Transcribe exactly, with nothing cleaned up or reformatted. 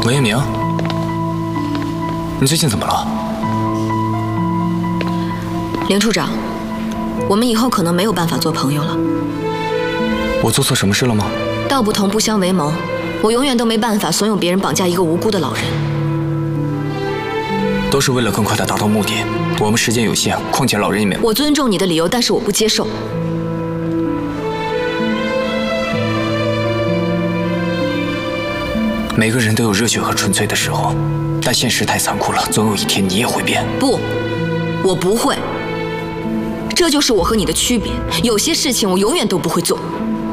文一鸣，你最近怎么了？ 林处长，我们以后可能没有办法做朋友了。 我做错什么事了吗？ 道不同不相为谋，我永远都没办法怂恿别人绑架一个无辜的老人。 都是为了更快地达到目的。我们时间有限，况且老人也没…… 我尊重你的理由，但是我不接受。 每个人都有热血和纯粹的时候，但现实太残酷了，总有一天你也会变。 不，我不会。这就是我和你的区别。有些事情我永远都不会做。